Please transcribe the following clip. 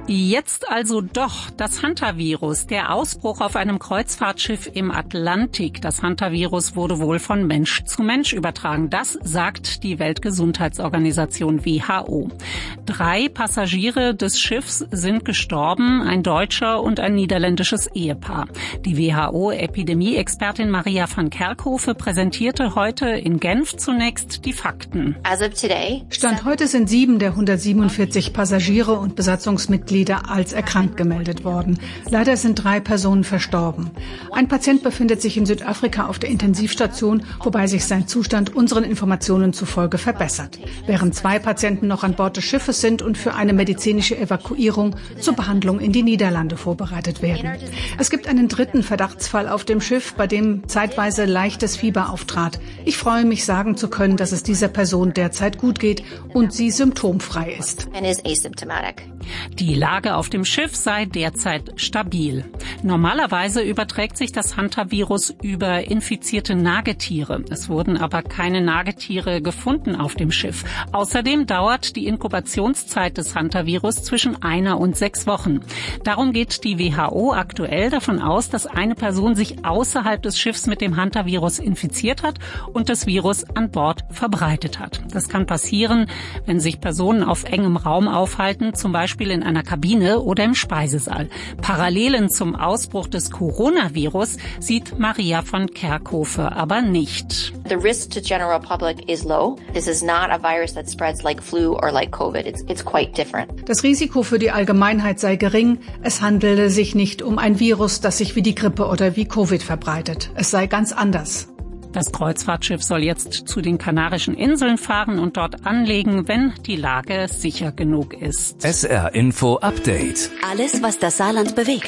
Jetzt also doch das Hantavirus, der Ausbruch auf einem Kreuzfahrtschiff im Atlantik. Das Hantavirus wurde wohl von Mensch zu Mensch übertragen. Das sagt die Weltgesundheitsorganisation WHO. 3 Passagiere des Schiffs sind gestorben, ein deutscher und ein niederländisches Ehepaar. Die WHO-Epidemie-Expertin Maria van Kerkhove präsentierte heute in Genf zunächst die Fakten. Stand heute sind 7 der 147 Passagiere und Besatzungsmitglieder als erkrankt gemeldet worden. Leider sind 3 Personen verstorben. Ein Patient befindet sich in Südafrika auf der Intensivstation, wobei sich sein Zustand unseren Informationen zufolge verbessert. Während 2 Patienten noch an Bord des Schiffes sind und für eine medizinische Evakuierung zur Behandlung in die Niederlande vorbereitet werden. Es gibt einen 3. Verdachtsfall auf dem Schiff, bei dem zeitweise leichtes Fieber auftrat. Ich freue mich, sagen zu können, dass es dieser Person derzeit gut geht und sie symptomfrei ist. Die Lage auf dem Schiff sei derzeit stabil. Normalerweise überträgt sich das Hantavirus über infizierte Nagetiere. Es wurden aber keine Nagetiere gefunden auf dem Schiff. Außerdem dauert die Inkubationszeit des Hantavirus zwischen 1 und 6 Wochen. Darum geht die WHO aktuell davon aus, dass eine Person sich außerhalb des Schiffs mit dem Hantavirus infiziert hat und das Virus an Bord verbreitet hat. Das kann passieren, wenn sich Personen auf engem Raum aufhalten, zum Beispiel in einer Kabine oder im Speisesaal. Parallelen zum Ausbruch des Coronavirus sieht Maria van Kerkhove aber nicht. The risk to general public is low. This is not a virus that spreads like flu or like COVID. It's quite different. Das Risiko für die Allgemeinheit sei gering. Es handele sich nicht um ein Virus, das sich wie die Grippe oder wie Covid verbreitet. Es sei ganz anders. Das Kreuzfahrtschiff soll jetzt zu den Kanarischen Inseln fahren und dort anlegen, wenn die Lage sicher genug ist. SR Info Update. Alles, was das Saarland bewegt.